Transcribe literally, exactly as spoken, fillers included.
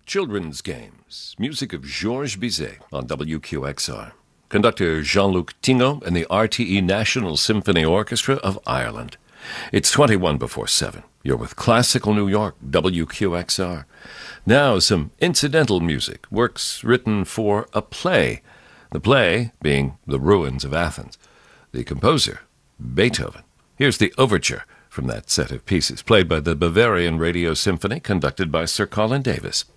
Children's Games, music of Georges Bizet on W Q X R. Conductor Jean-Luc Tingot and the R T E National Symphony Orchestra of Ireland. It's twenty-one before seven. You're with Classical New York, W Q X R. Now some incidental music, works written for a play. The play being The Ruins of Athens. The composer, Beethoven. Here's the overture from that set of pieces, played by the Bavarian Radio Symphony, conducted by Sir Colin Davis.